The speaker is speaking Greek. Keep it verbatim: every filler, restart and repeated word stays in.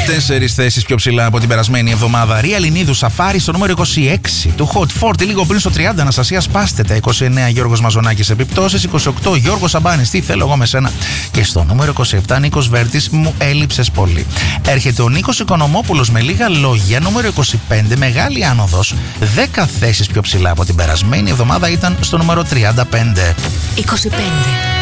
Τέσσερις θέσεις πιο ψηλά από την περασμένη εβδομάδα. Ρία Λινίδου Σαφάρι στο νούμερο είκοσι έξι. Του Hot φορty λίγο πριν στο τριάντα. Αναστασία Πάστετα. είκοσι εννέα Γιώργος Μαζονάκης Επιπτώσεις. είκοσι οκτώ Γιώργος Σαμπάνης. Τι θέλω εγώ με σένα. Και στο νούμερο είκοσι επτά Νίκος Βέρτης. Μου έλειψες πολύ. Έρχεται ο Νίκος Οικονομόπουλος με λίγα λόγια. Νούμερο είκοσι πέντε. Μεγάλη άνοδος. δέκα θέσεις πιο ψηλά από την περασμένη εβδομάδα ήταν στο νούμερο τριάντα πέντε. είκοσι πέντε.